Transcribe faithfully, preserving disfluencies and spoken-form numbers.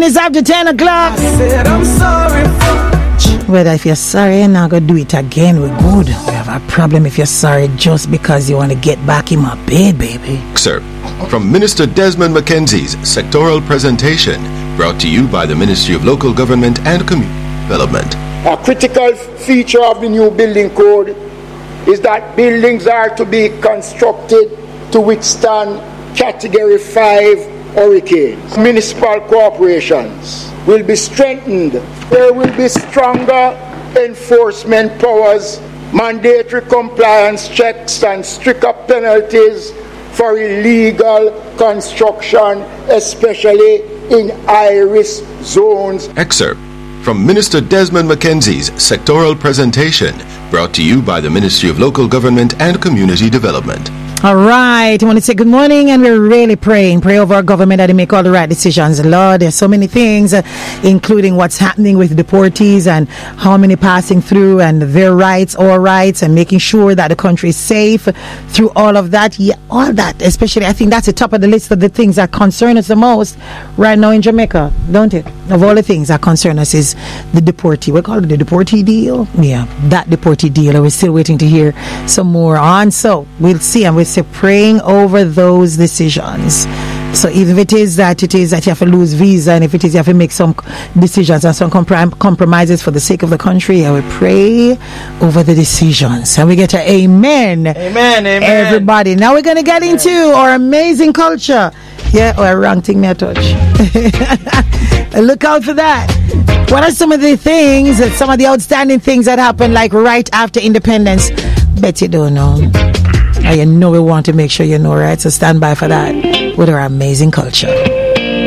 minutes after ten o'clock. I said I'm sorry for. Whether if you're sorry and not gonna do it again, we're good. We have a problem if you're sorry just because you want to get back in my bed, baby. Sir, from Minister Desmond McKenzie's sectoral presentation, brought to you by the Ministry of Local Government and Community Development. A critical feature of the new building code is that buildings are to be constructed to withstand Category five hurricanes. Municipal corporations will be strengthened. There will be stronger enforcement powers, mandatory compliance checks, and stricter penalties for illegal construction, especially in high-risk zones. Excerpt from Minister Desmond McKenzie's sectoral presentation, brought to you by the Ministry of Local Government and Community Development. All right, I want to say good morning, and we're really praying. Pray over our government that they make all the right decisions. Lord, there's so many things, uh, including what's happening with deportees and how many passing through and their rights, our rights, and making sure that the country is safe through all of that. Yeah, all that, especially, I think that's the top of the list of the things that concern us the most right now in Jamaica, don't it? Of all the things that concern us is the deportee. We call it the deportee deal. Yeah, that deportee deal. We're still waiting to hear some more on. So we'll see, and we'll see praying over those decisions. So even if it is that it is that you have to lose visa, and if it is you have to make some decisions and some comprom- compromises for the sake of the country, I will pray over the decisions. And we get to amen. Amen, amen. Everybody. Now we're going to get into our amazing culture. Yeah, or a wrong thing may I touch. Look out for that. What are some of the things, some of the outstanding things that happened like right after independence? Bet you don't know. And you know we want to make sure you know, right? So stand by for that with our amazing culture.